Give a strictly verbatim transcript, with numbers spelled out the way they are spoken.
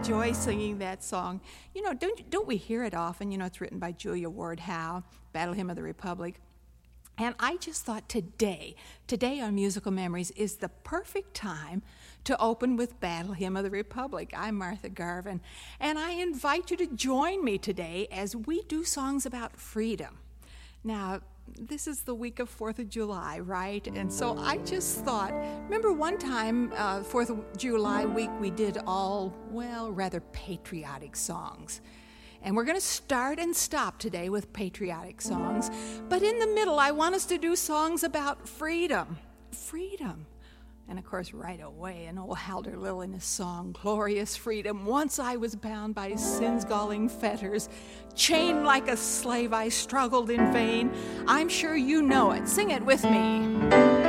enjoy singing that song. You know, don't don't we hear it often? You know, it's written by Julia Ward Howe, Battle Hymn of the Republic. And I just thought today, today on Musical Memories is the perfect time to open with Battle Hymn of the Republic. I'm Martha Garvin, and I invite you to join me today as we do songs about freedom. Now, this is the week of fourth of July, right? And so I just thought, remember one time, uh, fourth of July week, we did all, well, rather patriotic songs. And we're going to start and stop today with patriotic songs. But in the middle, I want us to do songs about freedom. Freedom. And of course, right away, an old Halder in his song, Glorious Freedom. Once I was bound by sin's galling fetters. Chained like a slave, I struggled in vain. I'm sure you know it. Sing it with me.